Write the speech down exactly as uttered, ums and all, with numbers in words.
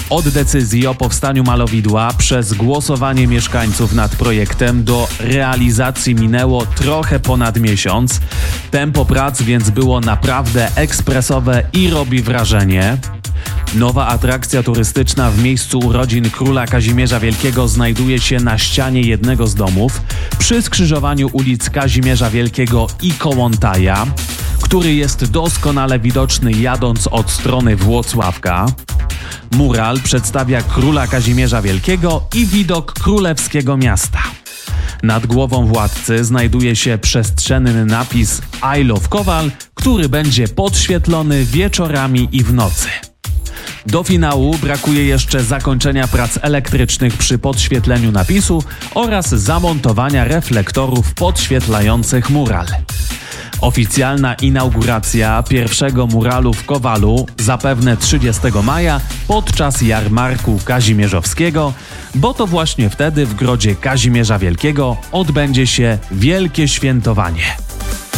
Od decyzji o powstaniu malowidła przez głosowanie mieszkańców nad projektem do realizacji minęło trochę ponad miesiąc. Tempo prac więc było naprawdę ekspresowe i robi wrażenie. Nowa atrakcja turystyczna w miejscu urodzin króla Kazimierza Wielkiego znajduje się na ścianie jednego z domów przy skrzyżowaniu ulic Kazimierza Wielkiego i Kołłątaja, który jest doskonale widoczny jadąc od strony Włocławka. Mural przedstawia króla Kazimierza Wielkiego i widok królewskiego miasta. Nad głową władcy znajduje się przestrzenny napis I love Kowal, który będzie podświetlony wieczorami i w nocy. Do finału brakuje jeszcze zakończenia prac elektrycznych przy podświetleniu napisu oraz zamontowania reflektorów podświetlających mural. Oficjalna inauguracja pierwszego muralu w Kowalu zapewne trzydziestego maja podczas jarmarku kazimierzowskiego, bo to właśnie wtedy w grodzie Kazimierza Wielkiego odbędzie się wielkie świętowanie.